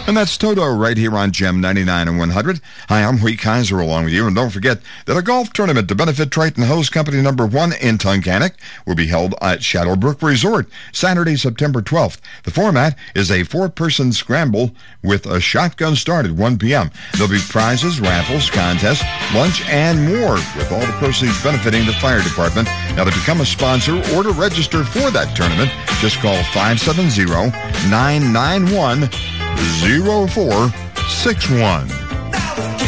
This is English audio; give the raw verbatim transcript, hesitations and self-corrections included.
And that's Toto right here on Gem ninety-nine and one hundred. Hi, I'm Wheat Kaiser along with you. And don't forget that a golf tournament to benefit Triton Hose Company number one in Tunkhannock will be held at Shadowbrook Resort Saturday, September twelfth. The format is a four-person scramble with a shotgun start at one p.m. There'll be prizes, raffles, contests, lunch, and more, with all the proceeds benefiting the fire department. Now, to become a sponsor or to register for that tournament, just call five seven zero, nine nine one, zero four six one.